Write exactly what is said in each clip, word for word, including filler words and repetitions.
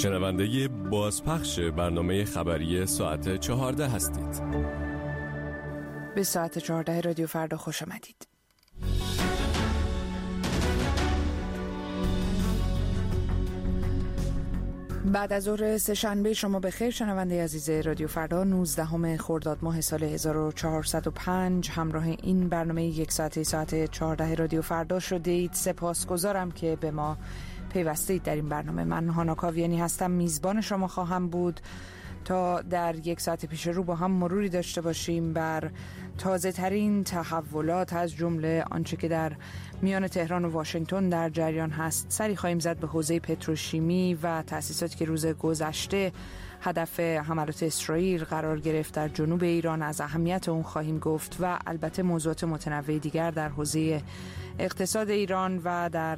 شنونده بازپخش برنامه خبری ساعت چهارده هستید. به ساعت چهارده رادیو فردا خوش آمدید. بعد از ظهر سه‌شنبه شما بخیر. شنونده عزیز رادیو فردا، نوزدهم خرداد ماه سال هزار و چهارصد و پنج همراه این برنامه یک ساعته ساعت چهارده رادیو فردا شده اید. سپاسگزارم که به ما پیوسته اید در این برنامه. من هانا کاویانی هستم، میزبان شما خواهم بود تا در یک ساعت پیش رو با هم مروری داشته باشیم بر تازه ترین تحولات، از جمله آنچه که در میان تهران و واشنگتن در جریان هست. سری خواهیم زد به حوزه پتروشیمی و تأسیساتی که روز گذشته هدف حملات اسرائیل قرار گرفت در جنوب ایران. از اهمیت اون خواهیم گفت و البته موضوعات متنوع دیگر در حوزه اقتصاد ایران و در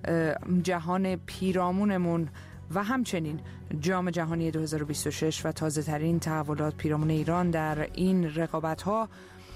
جهان پیرامونمون و همچنین جام جهانی دو هزار و بیست و شش و تازه ترین تحولات پیرامون ایران در این رقابت‌ها.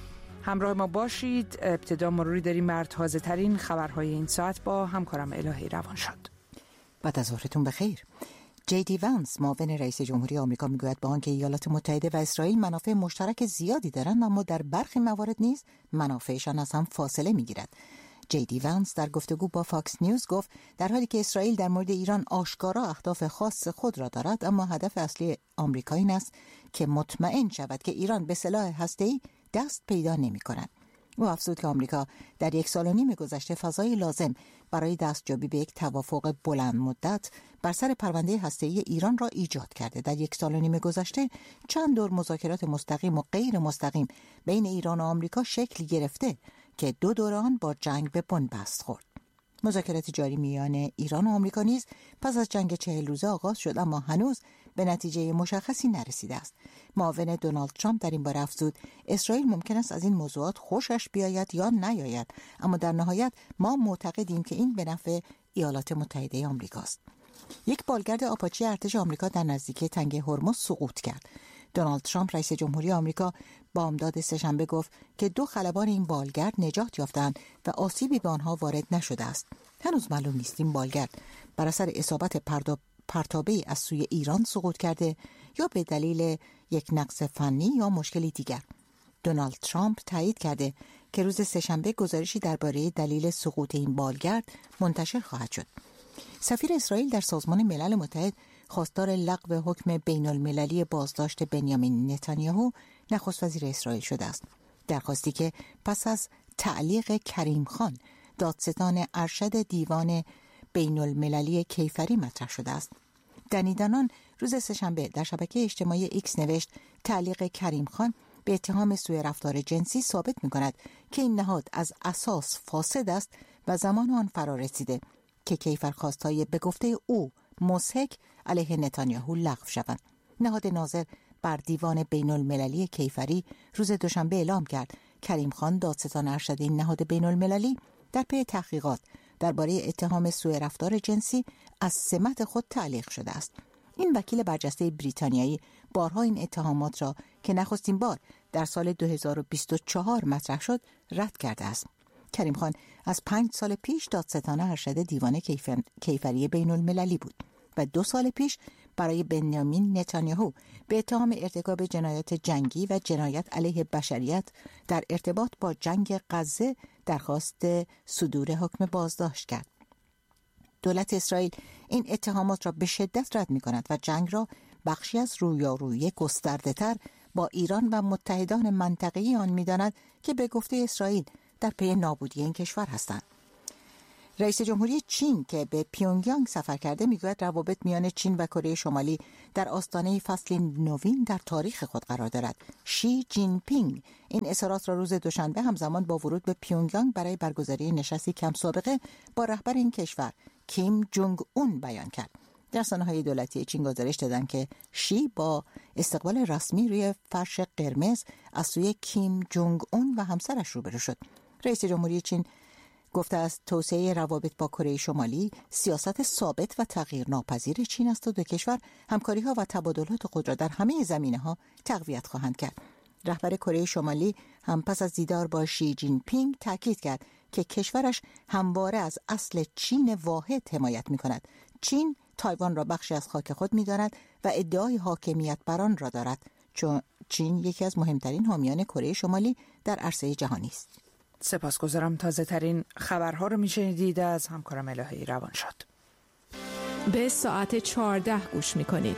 همراه ما باشید. ابتدا مروری داریم بر تازه ترین خبرهای این ساعت با همکارم الهی روانشاد. بعد از ظهرتون بخیر. جی دی وانس، معاون رئیس جمهوری آمریکا، میگوید با آنکه ایالات متحده و اسرائیل منافع مشترک زیادی دارند، اما در برخی موارد نیز منافعشان از هم فاصله میگیرد. جی دی وانس در گفتگو با فاکس نیوز گفت در حالی که اسرائیل در مورد ایران آشکارا اهداف خاص خود را دارد، اما هدف اصلی آمریکا این است که مطمئن شود که ایران به سلاح هسته‌ای دست پیدا نمی‌کند. او افزود که آمریکا در یک سال و نیم گذشته فضای لازم برای دستیابی به یک توافق بلند مدت بر سر پرونده هسته‌ای ایران را ایجاد کرده. در یک سال و نیم گذشته چند دور مذاکرات مستقیم و غیر مستقیم بین ایران و آمریکا شکل گرفته که دو دوران با جنگ به بنبست خورد. مذاکرات جاری میان ایران و آمریکا نیز پس از جنگ چهل روزه آغاز شد، اما هنوز به نتیجه مشخصی نرسیده است. معاون دونالد ترامپ در این باره افزود اسرائیل ممکن است از این موضوعات خوشش بیاید یا نیاید، اما در نهایت ما معتقدیم که این به نفع ایالات متحده آمریکاست. یک بالگرد آپاچی ارتش آمریکا در نزدیکی تنگه هرمز سقوط کرد. دونالد ترامپ رئیس جمهوری آمریکا بامداد سه‌شنبه گفت که دو خلبان این بالگرد نجات یافتند و آسیبی به آنها وارد نشده است. هنوز معلوم نیست این بالگرد بر اثر اصابت پرتابه‌ای از سوی ایران سقوط کرده یا به دلیل یک نقص فنی یا مشکلی دیگر. دونالد ترامپ تایید کرده که روز سه‌شنبه گزارشی درباره دلیل سقوط این بالگرد منتشر خواهد شد. سفیر اسرائیل در سازمان ملل متحد خواستار لغو حکم بین المللی بازداشت بنیامین نتانیاهو نخست وزیر اسرائیل شده است. درخواستی که پس از تعلیق کریم خان، دادستان ارشد دیوان بین المللی کیفری مطرح شده است. دنیدانان روز سه‌شنبه در شبکه اجتماعی ایکس نوشت تعلیق کریم خان به اتهام سوء رفتار جنسی ثابت می‌کند که این نهاد از اساس فاسد است و زمان آن فرا رسیده که کیفرخواست‌های به گفته او مضحک علیه نتانیاهو لغو شوند. نهاد ناظر بر دیوان بین المللی کیفری روز دوشنبه اعلام کرد کریم خان، دادستان ارشد این نهاد بین المللی، در پی تحقیقات درباره اتهام سوء رفتار جنسی از سمت خود تعلیق شده است. این وکیل برجسته بریتانیایی بارها این اتهامات را که نخستین بار در سال دو هزار و بیست و چهار مطرح شد رد کرده است. کریم خان از پنج سال پیش دادستان ارشد دیوان کیفر... کیفری بین المللی بود و دو سال پیش برای بنیامین نتانیاهو به اتهام ارتکاب جنایات جنگی و جنایت علیه بشریت در ارتباط با جنگ غزه درخواست صدور حکم بازداشت کرد. دولت اسرائیل این اتهامات را به شدت رد می‌کند و جنگ را بخشی از رویارویی گسترده‌تر با ایران و متحدان منطقه‌ای آن می‌داند که به گفته اسرائیل در پی نابودی این کشور هستند. رئیس جمهوری چین که به پیونگیانگ سفر کرده میگوید روابط میان چین و کره شمالی در آستانه فصلی نوین در تاریخ خود قرار دارد. شی جین پینگ این اظهارات را روز دوشنبه همزمان با ورود به پیونگیانگ برای برگزاری نشستی کم سابقه با رهبر این کشور کیم جونگ اون بیان کرد. رسانه‌های دولتی چین گزارش دادند که شی با استقبال رسمی روی فرش قرمز از سوی کیم جونگ اون و همسرش روبرو شد. رئیس جمهوری چین گفته است توسعه روابط با کره شمالی سیاست ثابت و تغییر ناپذیر چین است و دو کشور همکاری‌ها و تبادلات خود را در همه زمینه‌ها تقویت خواهند کرد. رهبر کره شمالی هم پس از دیدار با شی جین پینگ تاکید کرد که کشورش همواره از اصل چین واحد حمایت می‌کند. چین تایوان را بخشی از خاک خود می‌داند و ادعای حاکمیت بر آن را دارد، چون چین یکی از مهمترین حامیان کره شمالی در عرصه جهانی است. سپاسگزارم. تازه ترین خبرها رو میشنیدید از همکارم الهی روانشاد. به ساعت چهارده گوش میکنید.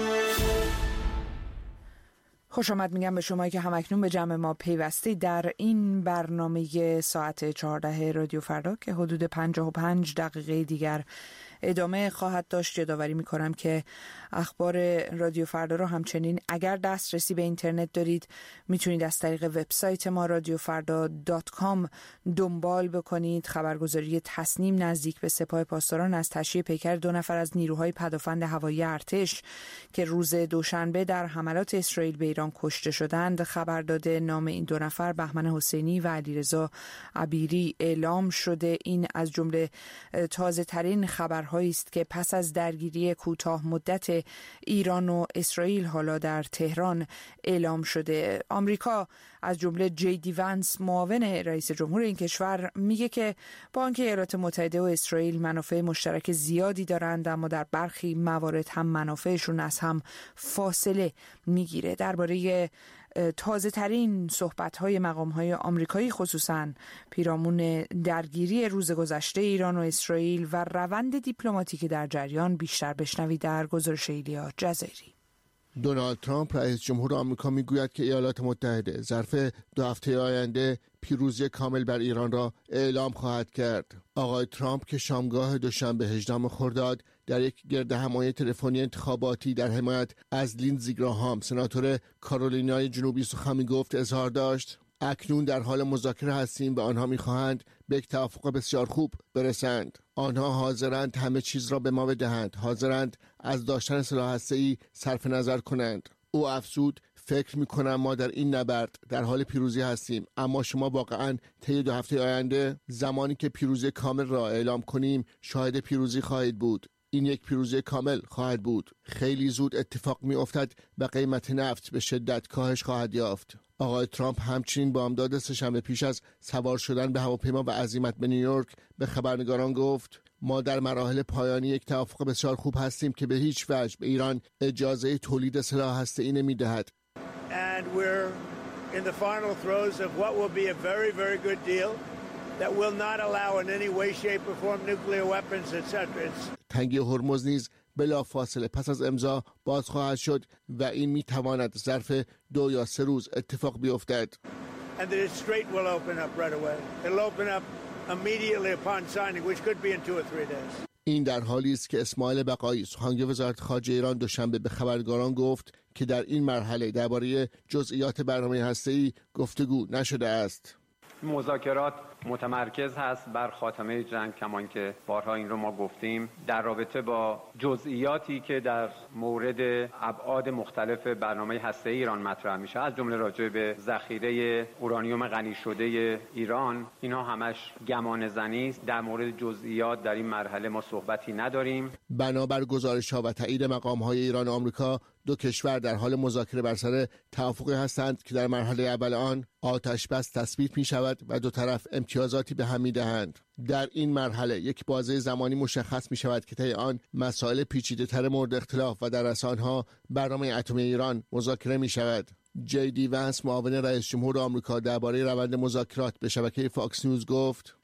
خوش آمد میگم به شما که همکنون به جمع ما پیوستی در این برنامه ساعت چهارده رادیو فردا که حدود پنجاه و پنج دقیقه دیگر ادامه خواهد داشت. یادآوری میکنم که اخبار رادیو فردا رو همچنین اگر دسترسی به اینترنت دارید میتونید از طریق وبسایت ما رادیو فردا دات کام دنبال بکنید. خبرگزاری تصنیم نزدیک به سپاه پاسداران از تشییع پیکر دو نفر از نیروهای پدافند هوایی ارتش که روز دوشنبه در حملات اسرائیل به ایران کشته شدند خبر داده. نام این دو نفر بهمن حسینی و علیرضا عبیری اعلام شده. این از جمله تازه ترین خبرهایی است که پس از درگیری کوتاه مدت ایران و اسرائیل حالا در تهران اعلام شده. آمریکا از جمله جی دی ونس معاون رئیس جمهور این کشور میگه که با آنکه ایالات متحده و اسرائیل منافع مشترک زیادی دارند اما در برخی موارد هم منافعشون از هم فاصله میگیره. درباره تازه ترین صحبت های مقام های آمریکایی خصوصاً پیرامون درگیری روز گذشته ایران و اسرائیل و روند دیپلماتیک در جریان بیشتر بشنوید در گزارش ایلیا جزیری. دونالد ترامپ رئیس جمهور آمریکا میگوید که ایالات متحده ظرف دو هفته آینده پیروزی کامل بر ایران را اعلام خواهد کرد. آقای ترامپ که شامگاه دوشنبه هجدهم خرداد در یک گردهمایی تلفنی انتخاباتی در حمایت از لیندزی گراهام سناتور کارولینای جنوبی سخن میگفت اظهار داشت اکنون در حال مذاکره هستیم و آنها میخواهند به یک توافق بسیار خوب برسند. آنها حاضرند همه چیز را به ما بدهند، حاضرند از داشتن سلاح هسته‌ای صرف نظر کنند. او افزود فکر میکنم ما در این نبرد در حال پیروزی هستیم، اما شما واقعا طی دو هفته آینده زمانی که پیروزی کامل را اعلام کنیم شاهد پیروزی خواهید بود. این یک پیروزی کامل خواهد بود. خیلی زود اتفاق می افتد و قیمت نفت به شدت کاهش خواهد یافت. آقای ترامپ همچنین بامداد سه‌شنبه پیش از سوار شدن به هواپیما و عزیمت به نیویورک به خبرنگاران گفت ما در مراحل پایانی یک توافق بسیار خوب هستیم که به هیچ وجه به ایران اجازه تولید سلاح هسته‌ای نمی‌دهد. And we're in the final throes of what will be a very very good deal that will not allow in any way shape or form nuclear weapons et cetera. تنگی هرمز نیز بلافاصله پس از امضا باز خواهد شد و این میتواند ظرف دو یا سه روز اتفاق بیفتد. And the strait will open up right away. It'll open up immediately upon signing, which could be in two or three days. این در حالی است که اسماعیل بقایی سخنگوی وزارت خارجه ایران دوشنبه به خبرنگاران گفت که در این مرحله درباره جزئیات برنامه هسته‌ای گفتگو نشده است. مذاکرات متمرکز هست بر خاتمه جنگ، کمان که بارها این رو ما گفتیم، در رابطه با جزئیاتی که در مورد ابعاد مختلف برنامه هسته‌ای ایران مطرح میشه، از جمله راجع به ذخیره اورانیوم غنی شده ایران. اینها همش گمان زنی است. در مورد جزئیات در این مرحله ما صحبتی نداریم. بنابر گزارش‌ها و تایید مقام‌های ایران و آمریکا، دو کشور در حال مذاکره بر سر توافقی هستند که در مرحله اول آن آتش بس تثبیت می شود و دو طرف امتیازاتی به هم می دهند. در این مرحله یک بازه زمانی مشخص می شود که طی آن مسائل پیچیده تر مورد اختلاف و در اثر آنها برنامه اتمی ایران مذاکره می شود. جی دی ونس معاون رئیس جمهور آمریکا درباره روند مذاکرات به شبکه فاکس نیوز گفت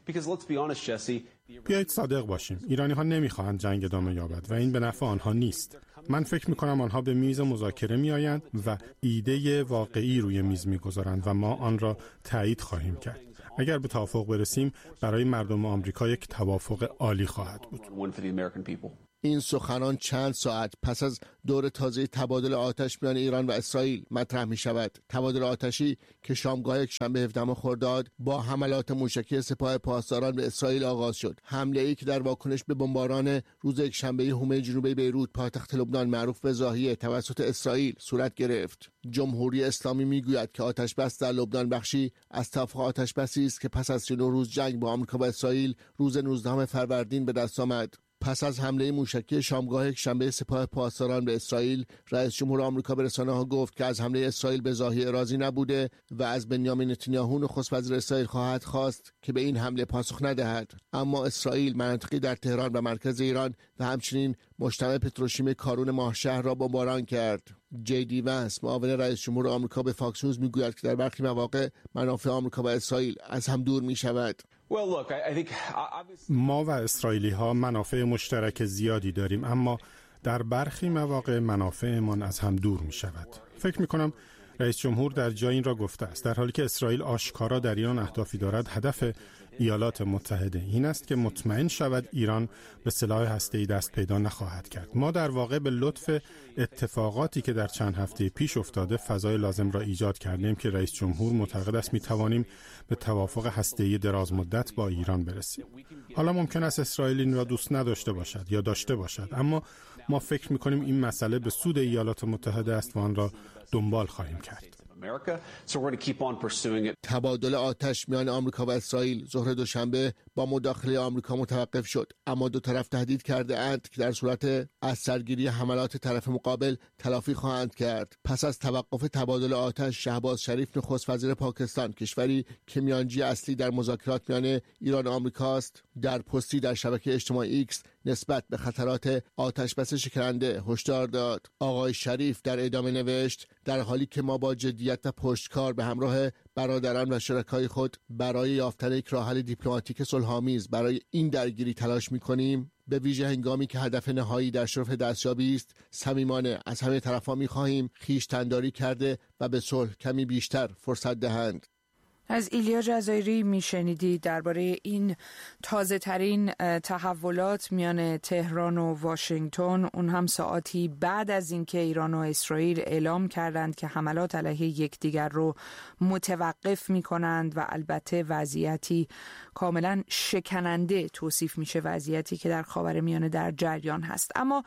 بیایید صادق باشیم، ایرانی ها نمیخواهند جنگ ادامه یابد و این به نفع آنها نیست. من فکر میکنم آنها به میز مذاکره میآیند و ایده واقعی روی میز میگذارند و ما آن را تایید خواهیم کرد. اگر به توافق برسیم برای مردم آمریکا یک توافق عالی خواهد بود. این سخنان چند ساعت پس از دور تازه تبادل آتش میان ایران و اسرائیل مطرح می شود. تبادل آتشی که شامگاه یکشنبه هفدهم خرداد با حملات موشکی سپاه پاسداران به اسرائیل آغاز شد. حمله ای که در واکنش به بمباران روز یکشنبه حومه جنوبی بیروت پایتخت لبنان معروف به ضاحیه توسط اسرائیل صورت گرفت. جمهوری اسلامی میگوید که آتش بس در لبنان بخشی از توافق آتش بسی است که پس از سی و نه روز جنگ با آمریکا و اسرائیل روز نوزدهم فروردین به دست آمد. پس از حمله موشکی شامگاه یکشنبه سپاه پاسداران به اسرائیل، رئیس جمهور آمریکا به رسانه‌ها گفت که از حمله اسرائیل به ظاهر راضی نبوده و از بنیامین نتانیاهو نخست وزیر اسرائیل خواهد خواست که به این حمله پاسخ ندهد. اما اسرائیل مناطقی در تهران و مرکز ایران و همچنین مجتمع پتروشیمی کارون ماهشهر را بمباران کرد. جی دی ونس، معاون رئیس جمهور آمریکا، به فاکس نیوز میگوید که در برخی مواقع منافع آمریکا و اسرائیل از هم دور می‌شود. ما و اسرائیلی ها منافع مشترک زیادی داریم، اما در برخی مواقع منافعمان از هم دور می شود. فکر می کنم رئیس جمهور در جای این را گفته است. در حالی که اسرائیل آشکارا در ایران اهدافی دارد، هدف ایالات متحده این است که مطمئن شود ایران به سلاح هسته‌ای دست پیدا نخواهد کرد. ما در واقع به لطف اتفاقاتی که در چند هفته پیش افتاده فضای لازم را ایجاد کردیم که رئیس جمهور معتقد است می توانیم به توافق هسته‌ای دراز مدت با ایران برسیم. حالا ممکن است اسرائیل این را دوست نداشته باشد یا داشته باشد، اما ما فکر می کنیم این مسئله به سود ایالات متحده است و آن را دنبال خواهیم کرد. تبادل آتش میان آمریکا و اسرائیل ظهر دوشنبه با مداخله آمریکا متوقف شد، اما دو طرف تهدید کرده اند که در صورت از سرگیری حملات طرف مقابل تلافی خواهند کرد. پس از توقف تبادل آتش، شهباز شریف نخست وزیر پاکستان، کشوری که میانجی اصلی در مذاکرات میان ایران و آمریکا است، در پستی در شبکه اجتماعی ایکس نسبت به خطرات آتشبس شکننده هشدار داد. آقای شریف در ادامه نوشت: در حالی که ما با جدیت و پشتکار به همراه برادران و شرکای خود برای یافتن یک راه حل دیپلماتیک صلح‌آمیز برای این درگیری تلاش می‌کنیم، به ویژه هنگامی که هدف نهایی در شرف دستیابی است، صمیمانه از همه طرف‌ها می‌خواهیم خویشتن‌داری کرده و به صلح کمی بیشتر فرصت دهند. از ایلیا جزایری میشنیدید درباره این تازه ترین تحولات میان تهران و واشنگتن، اون هم ساعتی بعد از اینکه ایران و اسرائیل اعلام کردند که حملات علیه یکدیگر رو متوقف میکنند و البته وضعیتی کاملا شکننده توصیف میشه، وضعیتی که در خاورمیانه در جریان هست. اما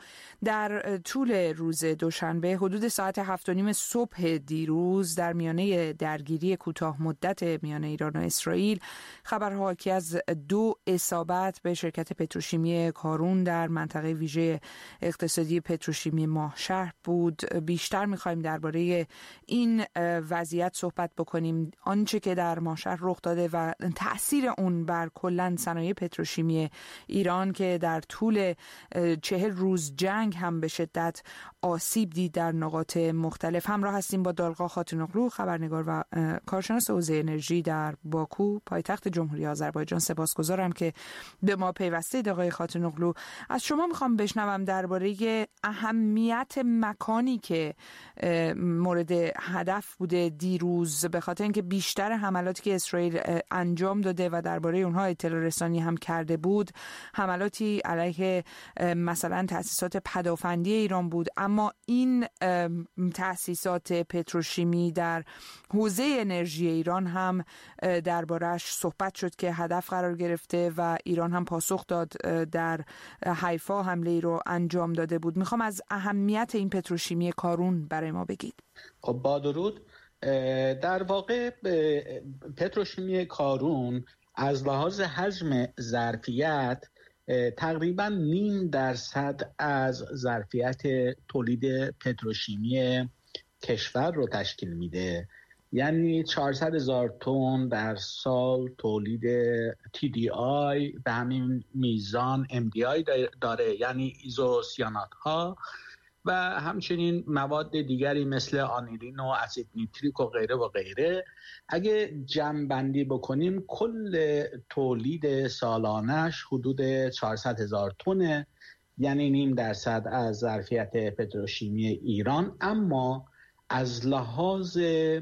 در طول روز دوشنبه حدود ساعت هفت و نیم صبح دیروز در میانه درگیری کوتاه مدت میان ایران و اسرائیل، خبرها حاکی از دو اصابت به شرکت پتروشیمی کارون در منطقه ویژه اقتصادی پتروشیمی ماهشهر بود. بیشتر می‌خوایم درباره این وضعیت صحبت بکنیم، آنچه که در ماهشهر رخ داده و تأثیر اون بر کلاً صنایع پتروشیمی ایران که در طول چهل روز جنگ هم به شدت آسیب دید در نقاط مختلف. همراه هستیم با دالقا خاتونوغلو، خبرنگار و کارشناس حوزه انرژی در باکو، پایتخت جمهوری آذربایجان. سپاسگزارم که به ما پیوستید آقای خاتونوغلو. از شما میخوام بشنوم درباره اهمیت مکانی که مورد هدف بوده دیروز، به خاطر اینکه بیشتر حملاتی که اسرائیل انجام داده و درباره اونها اطلاع رسانی هم کرده بود، حملاتی علیه مثلا تأسیسات پدافندی ایران بود، اما این تأسیسات پتروشیمی در حوزه انرژی ایران هم درباره‌اش صحبت شد که هدف قرار گرفته و ایران هم پاسخ داد، در حیفا حمله ای رو انجام داده بود. میخوام از اهمیت این پتروشیمی کارون برای ما بگید. خب با درود. در واقع پتروشیمی کارون از لحاظ حجم ظرفیت تقریبا نیم درصد از ظرفیت تولید پتروشیمی کشور رو تشکیل میده، یعنی چهارصد هزار تن در سال تولید تی دی آی به همین میزان ام دی آی داره، یعنی ایزوسیانات ها و همچنین مواد دیگری مثل آنیلین و اسید نیتریک و غیره و غیره. اگه جمع بندی بکنیم کل تولید سالانش حدود چهارصد هزار تنه، یعنی نیم درصد از ظرفیت پتروشیمی ایران. اما از لحاظ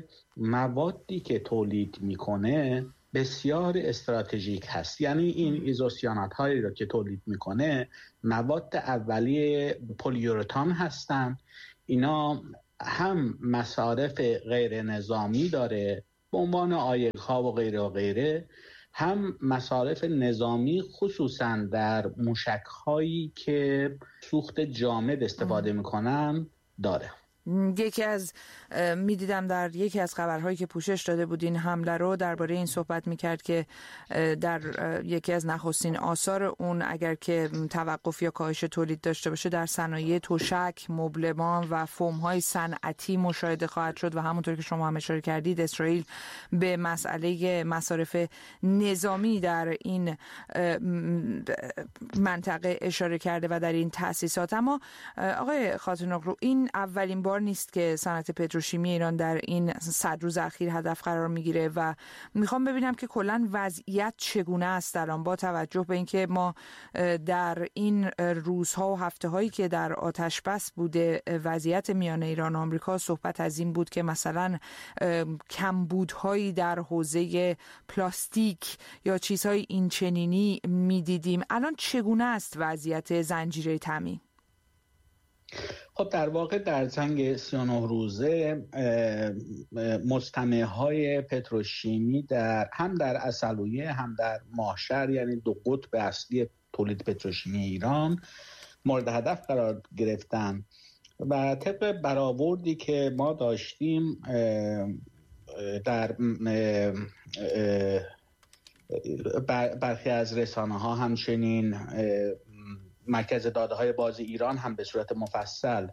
موادی که تولید میکنه بسیار استراتژیک هست، یعنی این ایزوسیانات هایی رو که تولید میکنه مواد اولیه پلیورتان هستن. اینا هم مصارف غیر نظامی داره به عنوان عایق ها و غیره و غیره، هم مصارف نظامی خصوصا در موشک هایی که سوخت جامد استفاده میکنن داره. یکی از میدیدم در یکی از خبرهایی که پوشش داده بود این حمله رو، درباره این صحبت میکرد که در یکی از نخستین آثار اون اگر که توقف یا کاهش تولید داشته باشه در صنایع تشک، مبلمان و فوم‌های صنعتی مشاهده خواهد شد و همونطور که شما هم اشاره کردید اسرائیل به مسئله مصارف نظامی در این منطقه اشاره کرده و در این تأسیسات. اما آقای خاتون‌اغلو، این اولین بار نیست که صنعت پتروشیمی ایران در این صد روز اخیر هدف قرار میگیره و میخوام ببینم که کلاً وضعیت چگونه است الان، با توجه به اینکه ما در این روزها و هفته هایی که در آتش بس بوده وضعیت میان ایران و آمریکا، صحبت از این بود که مثلا کمبودهایی در حوزه پلاستیک یا چیزهای این چنینی میدیدیم. الان چگونه است وضعیت زنجیره تامین؟ خب در واقع در جنگ سی و نه روزه مجتمع‌های پتروشیمی در هم در عسلویه هم در ماهشهر، یعنی دو قطب اصلی تولید پتروشیمی ایران، مورد هدف قرار گرفتن و طبق برآوردی که ما داشتیم در برخی از رسانه ها، همچنین مرکز داده های باز ایران هم به صورت مفصل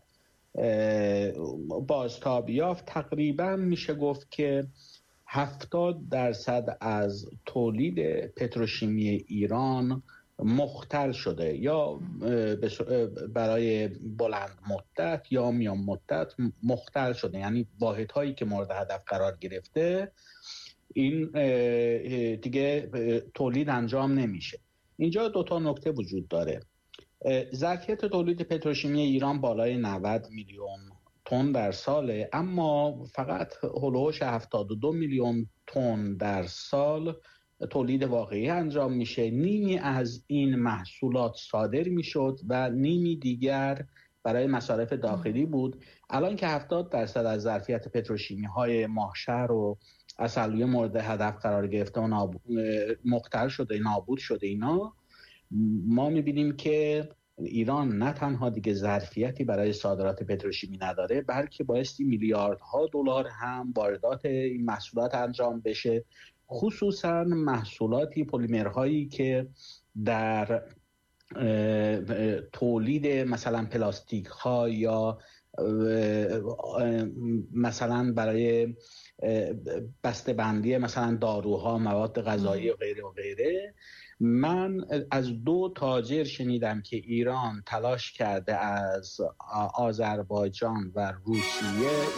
بازتاب یافت، تقریبا میشه گفت که هفتاد درصد از تولید پتروشیمی ایران مختل شده، یا برای بلند مدت یا میان مدت مختل شده، یعنی واحدهایی که مورد هدف قرار گرفته این دیگه تولید انجام نمیشه. اینجا دو تا نکته وجود داره. ظرفیت تولید پتروشیمی ایران بالای نود میلیون تن در ساله، اما فقط هولوش هفتاد و دو میلیون تن در سال تولید واقعی انجام میشه. نیمی از این محصولات صادر میشد و نیمی دیگر برای مصارف داخلی بود. الان که هفتاد درصد از ظرفیت پتروشیمی های ماهشهر و عسلویه مورد هدف قرار گرفته و ناب... مختل شده، نابود شده، اینا ما میبینیم که ایران نه تنها دیگه ظرفیتی برای صادرات پتروشیمی نداره، بلکه بایستی میلیاردها دلار هم واردات این محصولات انجام بشه، خصوصا محصولاتی پلیمرهایی که در تولید مثلا پلاستیک ها یا مثلا برای بسته‌بندی مثلا داروها، مواد غذایی و غیره و غیره. من از دو تاجر شنیدم که ایران تلاش کرده از آذربایجان و روسیه